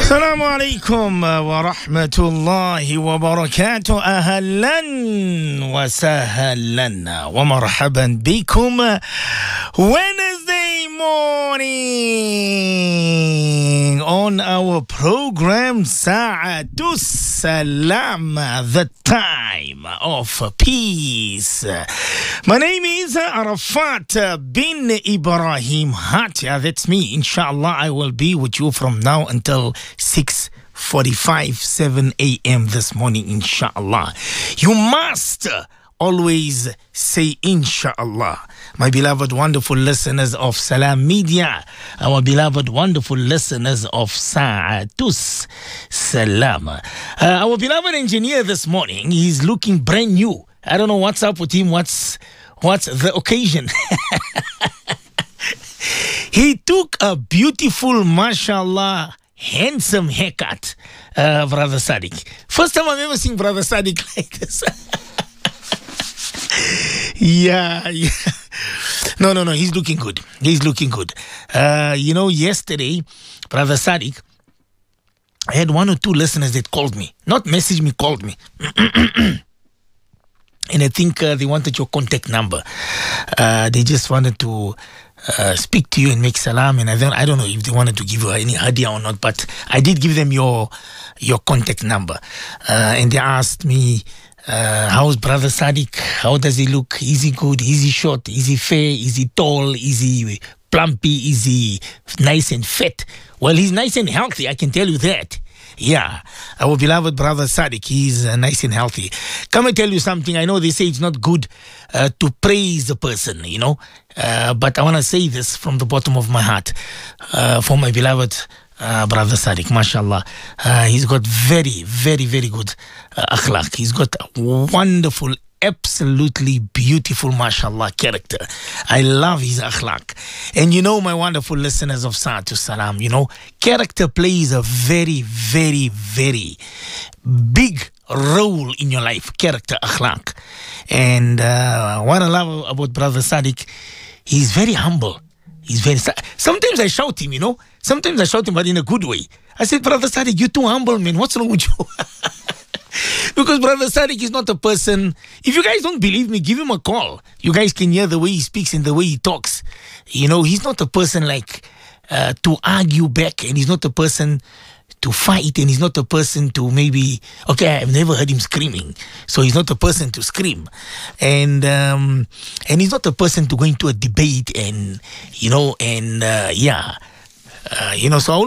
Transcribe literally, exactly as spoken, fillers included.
السلام عليكم ورحمة الله وبركاته. أهلا وسهلا ومرحبا بكم. Wednesday morning on our program Sa'atu Salam, the time of peace. My name is Arafat bin Ibrahim Hatia. That's me. Inshallah, I will be with you from now until six forty-five, seven a.m. this morning, inshallah. You must always say inshallah. My beloved wonderful listeners of Salam Media, our beloved wonderful listeners of Sa'atus Salam. Uh, our beloved engineer this morning, he's looking brand new. I don't know what's up with him, what's what's the occasion. He took a beautiful, mashallah, handsome haircut, uh, Brother Sadiq. First time I've ever seen Brother Sadiq like this. yeah, yeah. No, no, no. He's looking good. He's looking good. Uh, you know, yesterday, Brother Sadiq, I had one or two listeners that called me. Not messaged me, called me. And I think uh, they wanted your contact number. Uh, they just wanted to uh, speak to you and make salam. And I don't, I don't know if they wanted to give you any idea or not, but I did give them your your contact number. Uh, and they asked me, uh, how's Brother Sadiq? How does he look? Is he good? Is he short? Is he fair? Is he tall? Is he plumpy? Is he nice and fit? Well, he's nice and healthy, I can tell you that. Yeah, our beloved Brother Sadiq, he's uh, nice and healthy. Come and tell you something. I know they say it's not good uh, to praise a person, you know, uh, but I want to say this from the bottom of my heart uh, for my beloved uh, Brother Sadiq, mashallah. Uh, he's got very, very, very good uh, akhlaq. He's got a wonderful, absolutely beautiful, mashallah, character. I love his akhlaq. And you know, my wonderful listeners of Sa'atu Salam, you know, character plays a very, very, very big role in your life. Character, akhlaq. And uh, what I love about Brother Sadiq, he's very humble. He's very... Sometimes I shout him, you know. Sometimes I shout him, but in a good way. I said, Brother Sadiq, you're too humble, man. What's wrong with you? Because Brother Sadiq is not a person... If you guys don't believe me, give him a call. You guys can hear the way he speaks and the way he talks. You know, he's not a person like uh, to argue back, and he's not a person to fight, and he's not a person to maybe... Okay, I've never heard him screaming, so he's not a person to scream. And um, and he's not a person to go into a debate and, you know, and uh, yeah. Uh, you know, so